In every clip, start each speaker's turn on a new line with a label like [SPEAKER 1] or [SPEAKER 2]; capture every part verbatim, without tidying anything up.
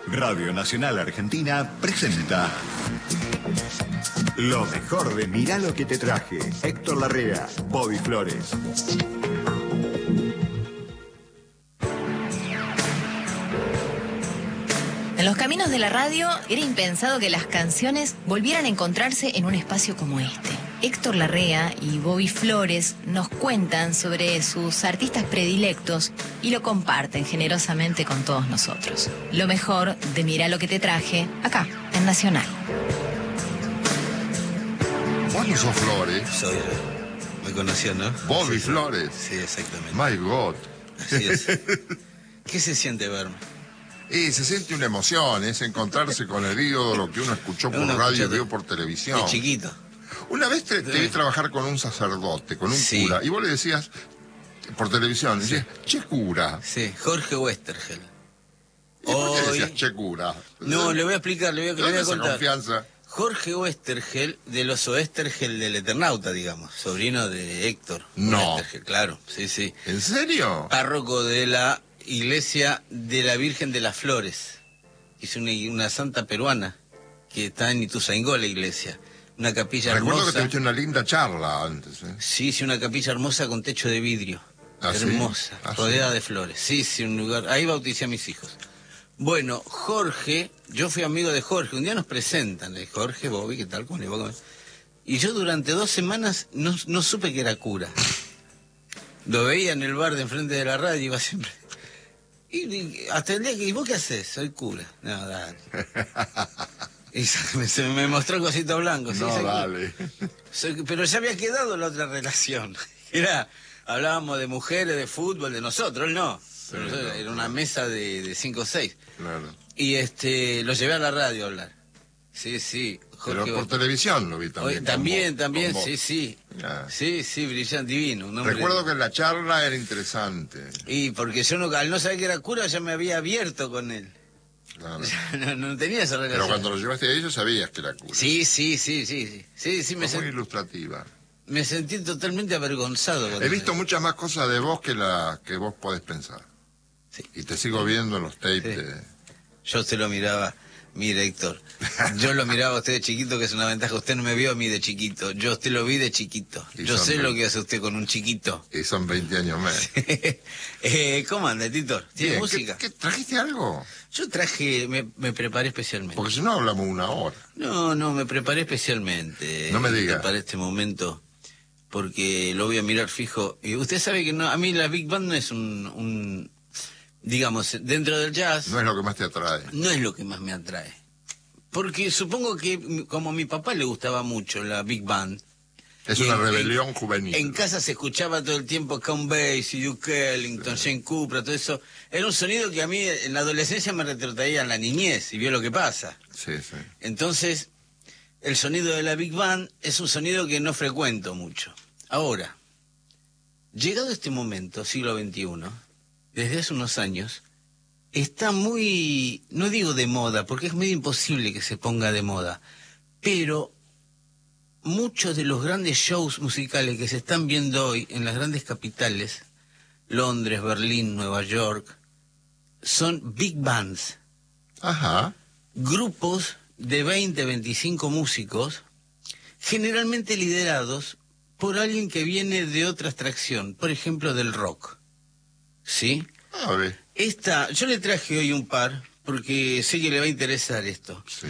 [SPEAKER 1] Radio Nacional Argentina presenta lo mejor de Mirá lo que te traje. Héctor Larrea, Bobby Flores.
[SPEAKER 2] En los caminos de la radio era impensado que las canciones volvieran a encontrarse en un espacio como este. Héctor Larrea y Bobby Flores nos cuentan sobre sus artistas predilectos y lo comparten generosamente con todos nosotros. Lo mejor de Mirá lo que te traje, acá, en Nacional.
[SPEAKER 3] Vos no sos Flores.
[SPEAKER 4] Soy, me conoció, ¿no?
[SPEAKER 3] Bobby
[SPEAKER 4] Sí,
[SPEAKER 3] Flores.
[SPEAKER 4] Sí, exactamente.
[SPEAKER 3] My God.
[SPEAKER 4] Así es. ¿Qué se siente verme?
[SPEAKER 3] Y se siente una emoción, es encontrarse con el ídolo que uno escuchó por
[SPEAKER 4] Uno
[SPEAKER 3] radio y
[SPEAKER 4] escuchó
[SPEAKER 3] vio por televisión.
[SPEAKER 4] De chiquito.
[SPEAKER 3] Una vez te, te vi trabajar con un sacerdote, con un
[SPEAKER 4] Sí.
[SPEAKER 3] cura, y vos le decías, por televisión, le decías, che cura.
[SPEAKER 4] Sí, Jorge Westergel.
[SPEAKER 3] ¿Y por qué
[SPEAKER 4] Hoy-
[SPEAKER 3] decías che cura?
[SPEAKER 4] No, le voy a explicar, le voy a,
[SPEAKER 3] ¿De
[SPEAKER 4] le voy
[SPEAKER 3] dónde
[SPEAKER 4] a
[SPEAKER 3] esa
[SPEAKER 4] contar.
[SPEAKER 3] confianza?
[SPEAKER 4] Jorge Westergel, de los Oestergel del Eternauta, digamos, sobrino de Héctor.
[SPEAKER 3] No.
[SPEAKER 4] Westergel, claro, sí, sí.
[SPEAKER 3] ¿En serio?
[SPEAKER 4] Párroco de la iglesia de la Virgen de las Flores. Es una, una santa peruana que está en Ituzaingó, la iglesia. Una capilla
[SPEAKER 3] Recuerdo
[SPEAKER 4] hermosa.
[SPEAKER 3] que tuviste una linda charla antes. ¿eh?
[SPEAKER 4] Sí, sí, una capilla hermosa con techo de vidrio.
[SPEAKER 3] ¿Ah, sí?
[SPEAKER 4] Hermosa,
[SPEAKER 3] ¿Ah,
[SPEAKER 4] rodeada
[SPEAKER 3] sí?
[SPEAKER 4] de flores. Sí, sí, un lugar. Ahí bauticé a mis hijos. Bueno, Jorge, yo fui amigo de Jorge. Un día nos presentan, le dije, Jorge, Bobby, ¿qué tal? ¿Cómo le va? Y yo durante dos semanas no, no supe que era cura. Lo veía en el bar de enfrente de la radio, iba siempre. Y, y hasta el día que, ¿y vos qué haces? Soy cura. No, dale. Y se, se me mostró cosito blanco. sí,
[SPEAKER 3] No,
[SPEAKER 4] soy cura.
[SPEAKER 3] dale.
[SPEAKER 4] Soy- pero ya había quedado la otra relación. Era, hablábamos de mujeres, de fútbol, de nosotros, él no. Pero
[SPEAKER 3] Sí,
[SPEAKER 4] nosotros-
[SPEAKER 3] no,
[SPEAKER 4] era una mesa de, de cinco o seis.
[SPEAKER 3] Claro.
[SPEAKER 4] Y este, lo llevé a la radio a hablar. Sí, sí.
[SPEAKER 3] Pero
[SPEAKER 4] Jorge-
[SPEAKER 3] por televisión lo vi
[SPEAKER 4] Oye,
[SPEAKER 3] también. con
[SPEAKER 4] también,
[SPEAKER 3] vos,
[SPEAKER 4] también,
[SPEAKER 3] con vos.
[SPEAKER 4] sí, sí.
[SPEAKER 3] Ah.
[SPEAKER 4] Sí, sí, brillante, divino. un hombre-
[SPEAKER 3] Recuerdo que la charla era interesante.
[SPEAKER 4] Y porque yo no, al no saber que era cura ya me había abierto con él.
[SPEAKER 3] Claro.
[SPEAKER 4] No, no tenía esa relación.
[SPEAKER 3] Pero cuando lo llevaste a ellos sabías que era cura.
[SPEAKER 4] Sí, sí, sí, sí, sí. Sí, sí, me,
[SPEAKER 3] Fue muy
[SPEAKER 4] sen-
[SPEAKER 3] ilustrativa.
[SPEAKER 4] me sentí totalmente avergonzado. cuando
[SPEAKER 3] He visto
[SPEAKER 4] me-
[SPEAKER 3] muchas más cosas de vos que la que vos podés pensar.
[SPEAKER 4] Sí.
[SPEAKER 3] Y te sigo viendo en los tapes.
[SPEAKER 4] Sí.
[SPEAKER 3] de-
[SPEAKER 4] Yo te lo miraba, mire Héctor, yo lo miraba a usted de chiquito, que es una ventaja, usted no me vio a mí de chiquito, yo usted lo vi de chiquito,
[SPEAKER 3] Y
[SPEAKER 4] yo
[SPEAKER 3] son
[SPEAKER 4] sé lo
[SPEAKER 3] veinte.
[SPEAKER 4] que hace usted con un chiquito.
[SPEAKER 3] Y son veinte años más.
[SPEAKER 4] eh, ¿Cómo anda, Tito? ¿Tiene
[SPEAKER 3] Bien,
[SPEAKER 4] música?
[SPEAKER 3] ¿qué- qué- ¿Trajiste algo?
[SPEAKER 4] Yo traje, me, me preparé especialmente.
[SPEAKER 3] Porque si no hablamos una hora.
[SPEAKER 4] No, no, me preparé especialmente.
[SPEAKER 3] No me
[SPEAKER 4] eh,
[SPEAKER 3] diga.
[SPEAKER 4] Para este momento, porque lo voy a mirar fijo. Y usted sabe que no, a mí la Big Band no es un, un, digamos, dentro del jazz,
[SPEAKER 3] No es lo que más te atrae.
[SPEAKER 4] no es lo que más me atrae. Porque supongo que m- como a mi papá le gustaba mucho la Big Band,
[SPEAKER 3] Es
[SPEAKER 4] y
[SPEAKER 3] una
[SPEAKER 4] en-
[SPEAKER 3] rebelión juvenil.
[SPEAKER 4] en casa se escuchaba todo el tiempo Count Basie, Duke Ellington, Jane Cooper, todo eso. Era un sonido que a mí en la adolescencia me retrotraía en la niñez y vio lo que pasa.
[SPEAKER 3] Sí, sí.
[SPEAKER 4] Entonces, el sonido de la Big Band es un sonido que no frecuento mucho. Ahora, llegado este momento, siglo veintiuno, desde hace unos años, está muy, no digo de moda, porque es medio imposible que se ponga de moda, pero muchos de los grandes shows musicales que se están viendo hoy en las grandes capitales, Londres, Berlín, Nueva York, son big bands,
[SPEAKER 3] Ajá.
[SPEAKER 4] grupos de veinte, veinticinco músicos, generalmente liderados por alguien que viene de otra extracción, por ejemplo del rock. ¿Sí?
[SPEAKER 3] A ver.
[SPEAKER 4] Esta, yo le traje hoy un par, porque sé que le va a interesar esto.
[SPEAKER 3] Sí.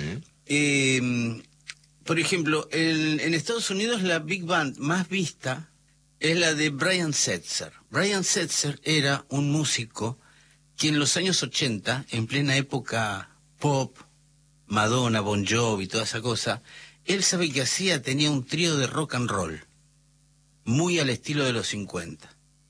[SPEAKER 4] Eh, por ejemplo, en, en Estados Unidos la big band más vista es la de Brian Setzer. Brian Setzer era un músico que en los años ochenta, en plena época pop, Madonna, Bon Jovi, toda esa cosa, él sabe que hacía, tenía un trío de rock and roll, muy al estilo de los cincuenta,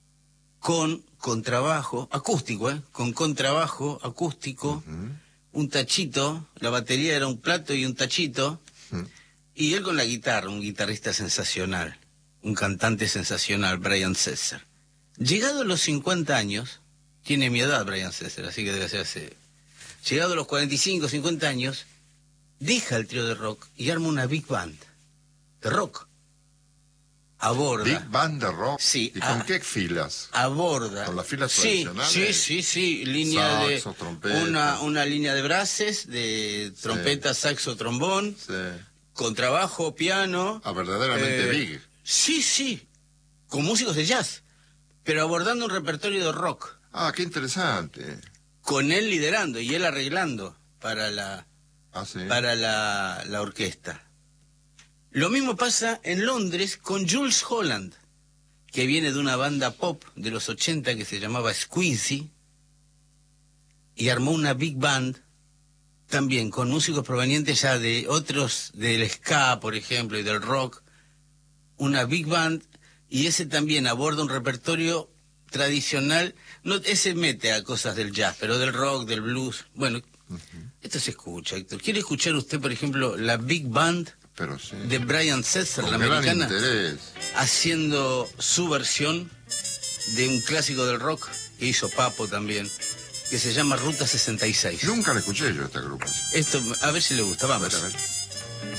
[SPEAKER 4] con contrabajo, acústico, ¿eh? Con contrabajo, acústico,
[SPEAKER 3] Ujú.
[SPEAKER 4] un tachito, la batería era un plato y un tachito,
[SPEAKER 3] Ujú.
[SPEAKER 4] y él con la guitarra, un guitarrista sensacional, un cantante sensacional, Brian Setzer. Llegado a los cincuenta años, tiene mi edad Brian Setzer, así que debe ser hace... Llegado a los cuarenta y cinco, cincuenta años, deja el trío de rock y arma una big band de rock. aborda.
[SPEAKER 3] Big Band de rock.
[SPEAKER 4] Sí,
[SPEAKER 3] ¿Y
[SPEAKER 4] a-
[SPEAKER 3] con qué filas?
[SPEAKER 4] Aborda.
[SPEAKER 3] ¿Con las filas
[SPEAKER 4] sí,
[SPEAKER 3] tradicionales?
[SPEAKER 4] Sí, sí, sí. Línea
[SPEAKER 3] Saxo,
[SPEAKER 4] de.
[SPEAKER 3] trompeta.
[SPEAKER 4] Una, una línea de brases, de trompeta, saxo, trombón,
[SPEAKER 3] Sí.
[SPEAKER 4] contrabajo, piano.
[SPEAKER 3] Ah, verdaderamente
[SPEAKER 4] eh,
[SPEAKER 3] big.
[SPEAKER 4] Sí, sí. Con músicos de jazz. Pero abordando un repertorio de rock.
[SPEAKER 3] Ah, qué interesante.
[SPEAKER 4] Con él liderando y él arreglando para la,
[SPEAKER 3] Ah, sí.
[SPEAKER 4] para la, la orquesta. Lo mismo pasa en Londres con Jools Holland, que viene de una banda pop de los ochenta que se llamaba Squeezy, y armó una big band también con músicos provenientes ya de otros, del ska, por ejemplo, y del rock. Una big band, y ese también aborda un repertorio tradicional. No, ese mete a cosas del jazz, pero del rock, del blues. Bueno, esto se escucha, Héctor. ¿Quiere escuchar usted, por ejemplo, la big band
[SPEAKER 3] Pero sí.
[SPEAKER 4] de Brian Setzer,
[SPEAKER 3] Con
[SPEAKER 4] la
[SPEAKER 3] gran
[SPEAKER 4] americana,
[SPEAKER 3] interés.
[SPEAKER 4] haciendo su versión de un clásico del rock que hizo Papo también, que se llama Ruta sesenta y seis?
[SPEAKER 3] Nunca la escuché yo esta agrupación.
[SPEAKER 4] Esto, a ver si le gusta, vamos.
[SPEAKER 3] A ver, a ver.